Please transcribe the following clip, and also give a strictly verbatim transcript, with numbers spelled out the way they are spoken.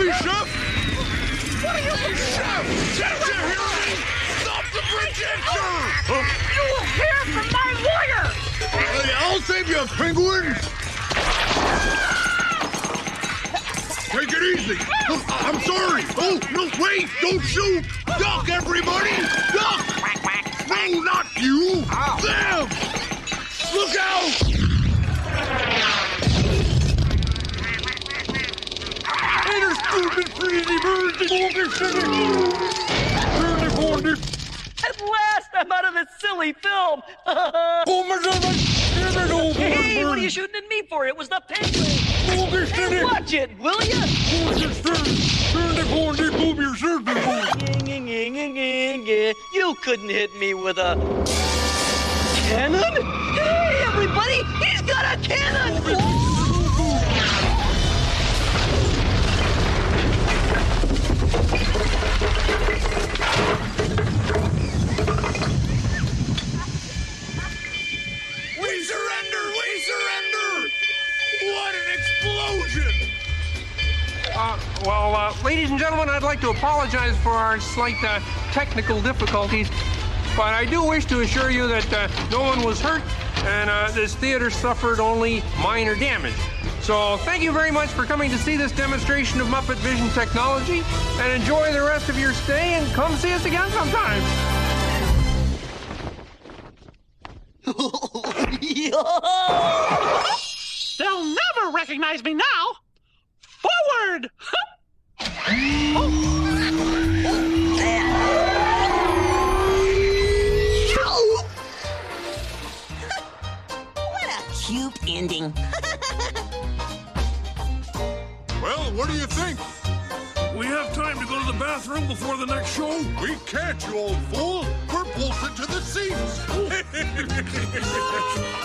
me, Chef! What are you Hey, Chef! Chef, you hear me? Stop the projector! Huh? You will hear from my lawyer! Hey, I'll save you, Penguin! Take it easy! Oh, I'm sorry! Oh, no, wait! Don't shoot! Duck, everybody! Duck! No, not you! Them! Look out! Hey, there's stupid freezy birds and At last, I'm out of this silly film! Hey, what are you shooting at me for? It was the penguin! Hey, watch it, will ya? You couldn't hit me with a cannon? Hey, everybody! He's got a cannon! We surrender! We surrender! What an explosion! Uh, well, uh, ladies and gentlemen, I'd like to apologize for our slight uh, technical difficulties, but I do wish to assure you that uh, no one was hurt and uh, this theater suffered only minor damage. So thank you very much for coming to see this demonstration of Muppet Vision technology, and enjoy the rest of your stay, and come see us again sometime. They'll never recognize me now. Forward! What a cute ending. Well, what do you think? We have time to go to the bathroom before the next show? We can't, you old fool! We're bolted to the seats!